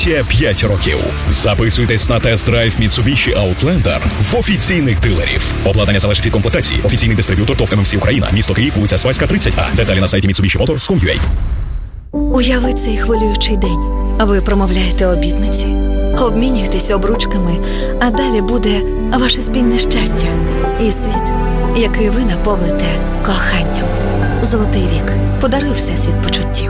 Гарантія 5 років. Записуйтесь на тест-драйв Mitsubishi Outlander в офіційних дилерів. Обладнання залежить від комплектації. Офіційний дистриб'ютор ТОВ ММС Україна. Місто Київ, вулиця Свайська, 30А. Деталі на сайті mitsubishimotors.com.ua. Уяви цей хвилюючий день. А ви промовляєте обітниці, обмінюєтесь обручками, а далі буде ваше спільне щастя і світ, який ви наповните коханням. Золотий вік. Подаруй всесвіт почуттів.